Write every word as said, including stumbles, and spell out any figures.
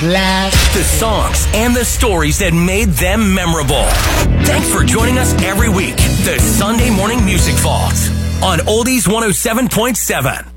last. The songs and the stories that made them memorable. Thanks for joining us every week. The Sunday Morning Music Vault on Oldies one oh seven point seven.